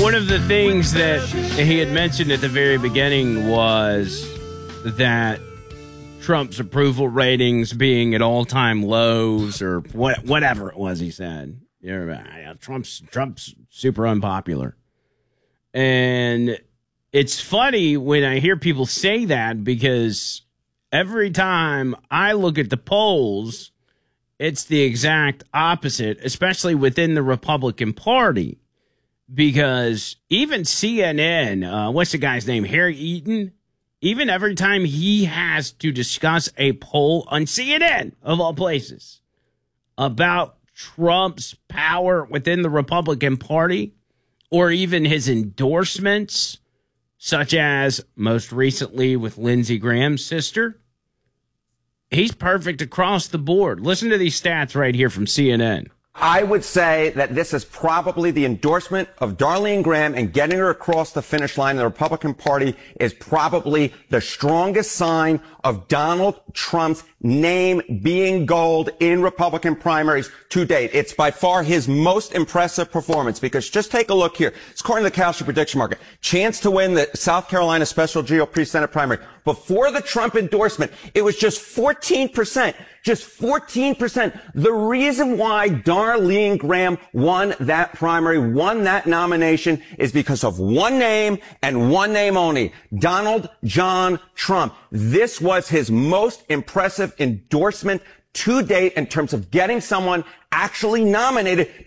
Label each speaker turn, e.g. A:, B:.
A: One of the things that he had mentioned at the very beginning was that Trump's approval ratings being at all-time lows, or whatever it was he said. Trump's super unpopular. And it's funny when I hear people say that, because every time I look at the polls, it's the exact opposite, especially within the Republican Party. Because even CNN, what's the guy's name? Harry Eaton? Even every time he has to discuss a poll on CNN, of all places, about Trump's power within the Republican Party, or even his endorsements, such as most recently with Lindsey Graham's sister, he's perfect across the board. Listen to these stats right here from CNN.
B: I would say that this is probably the endorsement of Darlene Graham, and getting her across the finish line in the Republican Party is probably the strongest sign of Donald Trump's name being gold in Republican primaries to date. It's by far his most impressive performance, because just take a look here. It's according to the Kalshi prediction market. Chance to win the South Carolina special GOP Senate primary. Before the Trump endorsement, it was just 14%. Just 14%. The reason why Darlene Graham won that primary, won that nomination, is because of one name and one name only: Donald John Trump. This was his most impressive endorsement to date in terms of getting someone actually nominated.